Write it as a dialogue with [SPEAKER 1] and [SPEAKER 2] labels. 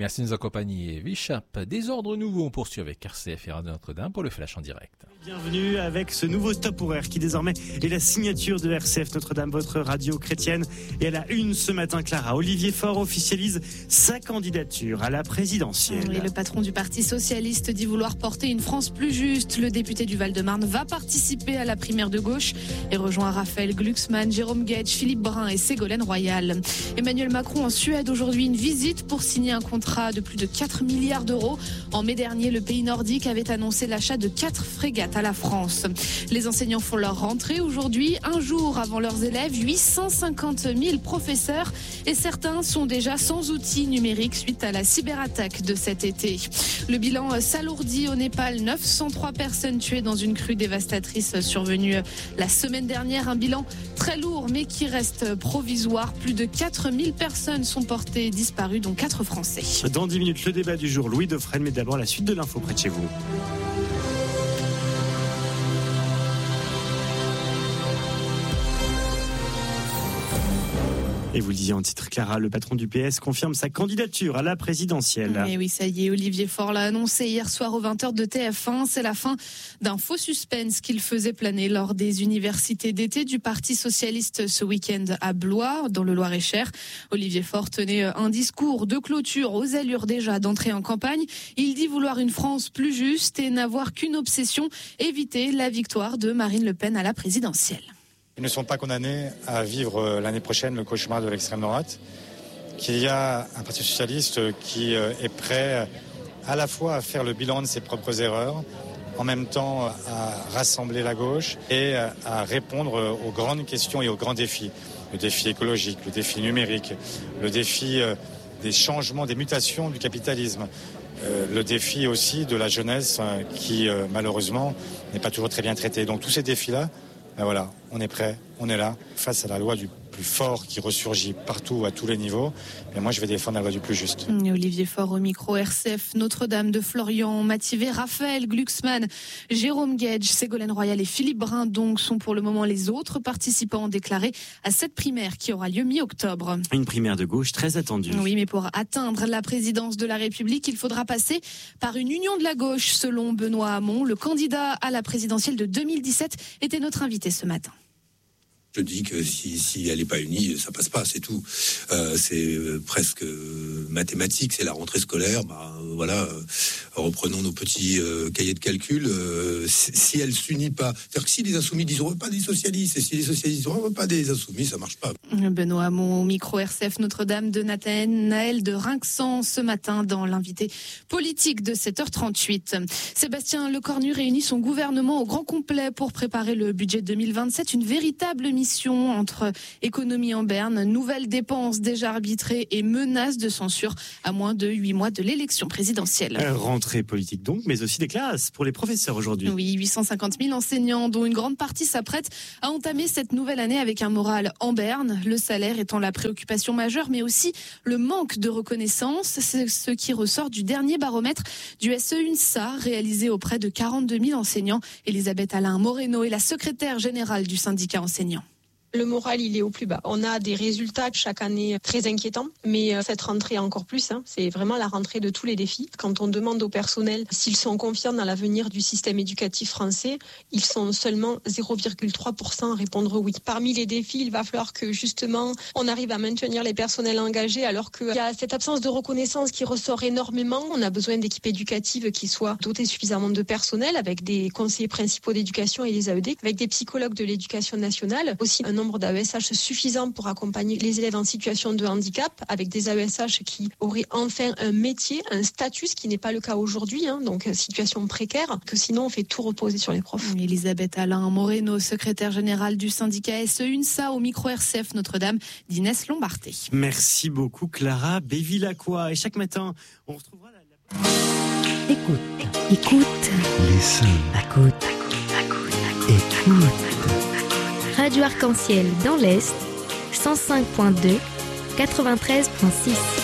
[SPEAKER 1] Merci de nous accompagner. Vichap, des ordres nouveaux, on poursuit avec RCF et Radio Notre-Dame pour le flash en direct.
[SPEAKER 2] Bienvenue avec ce nouveau stop horaire qui désormais est la signature de RCF Notre-Dame, votre radio chrétienne. Et à la une ce matin, Clara, Olivier Faure officialise sa candidature à la présidentielle.
[SPEAKER 3] Et le patron du Parti Socialiste dit vouloir porter une France plus juste. Le député du Val-de-Marne va participer à la primaire de gauche et rejoint Raphaël Glucksmann, Jérôme Guedj, Philippe Brun et Ségolène Royal. Emmanuel Macron en Suède aujourd'hui, une visite pour signer un contrat de plus de 4 milliards d'euros. En mai dernier, le pays nordique avait annoncé l'achat de 4 frégates à la France. Les enseignants font leur rentrée aujourd'hui, un jour avant leurs élèves, 850 000 professeurs et certains sont déjà sans outils numériques suite à la cyberattaque de cet été. Le bilan s'alourdit au Népal, 903 personnes tuées dans une crue dévastatrice survenue la semaine dernière. Un bilan très lourd mais qui reste provisoire. Plus de 4000 personnes sont portées disparues, dont 4 Français.
[SPEAKER 2] Dans 10 minutes, le débat du jour, Louis Dauphren, mais d'abord la suite de l'info près de chez vous. Et vous le disiez en titre, Clara, le patron du PS confirme sa candidature à la présidentielle.
[SPEAKER 3] Et oui, ça y est, Olivier Faure l'a annoncé hier soir aux 20h de TF1. C'est la fin d'un faux suspense qu'il faisait planer lors des universités d'été du Parti Socialiste ce week-end à Blois, dans le Loir-et-Cher. Olivier Faure tenait un discours de clôture aux allures déjà d'entrée en campagne. Il dit vouloir une France plus juste et n'avoir qu'une obsession, éviter la victoire de Marine Le Pen à la présidentielle.
[SPEAKER 4] Ils ne sont pas condamnés à vivre l'année prochaine le cauchemar de l'extrême droite, qu'il y a un Parti socialiste qui est prêt à la fois à faire le bilan de ses propres erreurs, en même temps à rassembler la gauche et à répondre aux grandes questions et aux grands défis. Le défi écologique, le défi numérique, le défi des changements, des mutations du capitalisme. Le défi aussi de la jeunesse qui malheureusement n'est pas toujours très bien traitée. Donc tous ces défis-là, ben voilà, on est prêt, on est là, face à la loi du plus fort qui ressurgit partout, à tous les niveaux. Mais moi, je vais défendre la loi du plus juste.
[SPEAKER 3] Olivier Faure au micro RCF, Notre-Dame de Florian, Mathivet, Raphaël Glucksmann, Jérôme Guedj, Ségolène Royal et Philippe Brun donc sont pour le moment les autres participants déclarés à cette primaire qui aura lieu mi-octobre.
[SPEAKER 2] Une primaire de gauche très attendue.
[SPEAKER 3] Oui, mais pour atteindre la présidence de la République, il faudra passer par une union de la gauche, selon Benoît Hamon. Le candidat à la présidentielle de 2017 était notre invité ce matin.
[SPEAKER 5] Je dis que si elle n'est pas unie, ça passe pas, c'est tout. C'est presque mathématique, c'est la rentrée scolaire. Voilà, reprenons nos petits cahiers de calcul. Si elle s'unit pas, c'est-à-dire que si les insoumis disent on veut pas des socialistes, et si les socialistes disent on veut pas des insoumis, ça marche pas.
[SPEAKER 3] Benoît Hamon au micro RCF Notre-Dame de Nathanaël de Rinxan ce matin dans l'invité politique de 7h38. Sébastien Lecornu réunit son gouvernement au grand complet pour préparer le budget 2027, une véritable mission entre économie en berne, nouvelles dépenses déjà arbitrées et menaces de censure à moins de 8 mois de l'élection présidentielle.
[SPEAKER 2] Rentrée politique donc, mais aussi des classes pour les professeurs aujourd'hui.
[SPEAKER 3] Oui, 850 000 enseignants dont une grande partie s'apprête à entamer cette nouvelle année avec un moral en berne, le salaire étant la préoccupation majeure, mais aussi le manque de reconnaissance. C'est ce qui ressort du dernier baromètre du SE-UNSA réalisé auprès de 42 000 enseignants. Elisabeth Alain Moreno est la secrétaire générale du syndicat enseignant.
[SPEAKER 6] Le moral, il est au plus bas. On a des résultats chaque année très inquiétants, mais cette rentrée encore plus. C'est vraiment la rentrée de tous les défis. Quand on demande au personnel s'ils sont confiants dans l'avenir du système éducatif français, ils sont seulement 0,3% à répondre oui. Parmi les défis, il va falloir que justement on arrive à maintenir les personnels engagés alors qu'il y a cette absence de reconnaissance qui ressort énormément. On a besoin d'équipes éducatives qui soient dotées suffisamment de personnel avec des conseillers principaux d'éducation et des AED, avec des psychologues de l'éducation nationale, aussi un nombre d'AESH suffisant pour accompagner les élèves en situation de handicap, avec des AESH qui auraient enfin un métier, un statut, ce qui n'est pas le cas aujourd'hui, donc situation précaire, que sinon on fait tout reposer sur les profs.
[SPEAKER 3] Elisabeth Alain Moreno, secrétaire générale du syndicat SE-UNSA au micro RCF Notre-Dame d'Inès Lombarté.
[SPEAKER 2] Merci beaucoup Clara Bévilacqua. Et chaque matin, on retrouvera
[SPEAKER 7] Écoute.
[SPEAKER 8] Listen.
[SPEAKER 7] Écoute. Radio Arc-en-Ciel dans l'Est, 105.2, 93.6.